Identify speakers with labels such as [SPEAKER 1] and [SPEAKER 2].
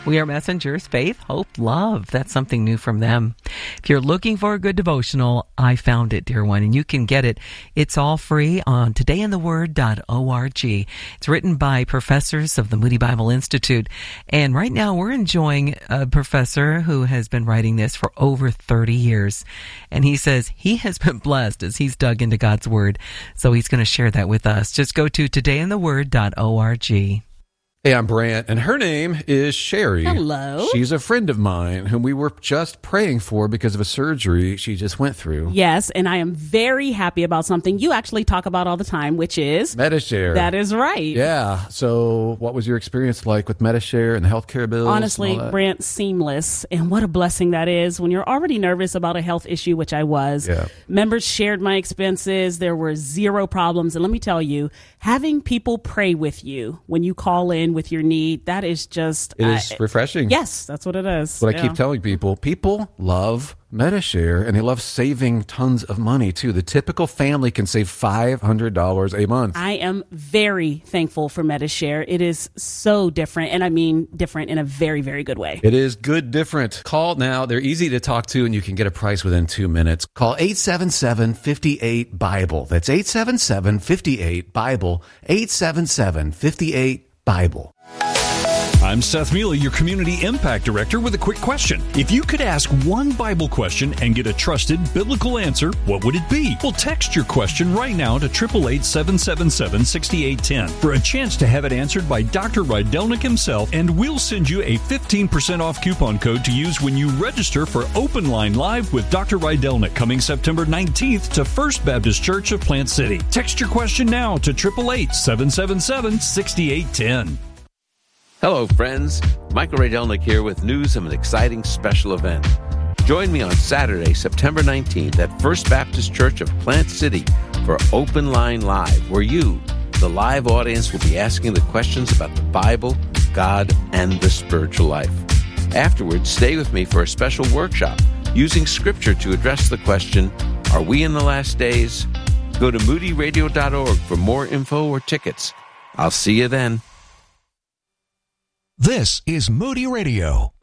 [SPEAKER 1] We are messengers, faith, hope, love. That's something new from them. If you're looking for a good devotional, I found it, dear one, and you can get it. It's all free on todayintheword.org. It's written by professors of the Moody Bible Institute. And right now we're enjoying a professor who has been writing this for over 30 years. And he says he has been blessed as he's dug into God's Word. So he's going to share that with us. Just go to todayintheword.org.
[SPEAKER 2] Hey, I'm Brant, and her name is Sherry.
[SPEAKER 3] Hello.
[SPEAKER 2] She's a friend of mine whom we were just praying for because of a surgery she just went through.
[SPEAKER 3] Yes, and I am very happy about something you actually talk about all the time, which is
[SPEAKER 2] Medi-Share.
[SPEAKER 3] That is right.
[SPEAKER 2] Yeah. So what was your experience like with Medi-Share and the healthcare bills?
[SPEAKER 3] Honestly, Brant, seamless. And what a blessing that is when you're already nervous about a health issue, which I was.
[SPEAKER 2] Yeah.
[SPEAKER 3] Members shared my expenses. There were zero problems. And let me tell you, having people pray with you when you call in with your need, that is just...
[SPEAKER 2] It is refreshing.
[SPEAKER 3] Yes, that's what it is.
[SPEAKER 2] What I keep telling people. People love Medi-Share, and they love saving tons of money, too. The typical family can save $500 a month.
[SPEAKER 3] I am very thankful for Medi-Share. It is so different, and I mean different in a very, very good way.
[SPEAKER 2] It is good different. Call now. They're easy to talk to, and you can get a price within 2 minutes. Call 877-58-BIBLE. That's 877-58-BIBLE. 877-58-BIBLE.
[SPEAKER 4] I'm Seth Mealy, your Community Impact Director, with a quick question. If you could ask one Bible question and get a trusted biblical answer, what would it be? Well, text your question right now to 888-777-6810 for a chance to have it answered by Dr. Rydelnik himself, and we'll send you a 15% off coupon code to use when you register for Open Line Live with Dr. Rydelnik coming September 19th to First Baptist Church of Plant City. Text your question now to 888-777-6810.
[SPEAKER 5] Hello, friends. Michael Rydelnik here with news of an exciting special event. Join me on Saturday, September 19th at First Baptist Church of Plant City for Open Line Live, where you, the live audience, will be asking the questions about the Bible, God, and the spiritual life. Afterwards, stay with me for a special workshop using Scripture to address the question, are we in the last days? Go to moodyradio.org for more info or tickets. I'll see you then.
[SPEAKER 6] This is Moody Radio.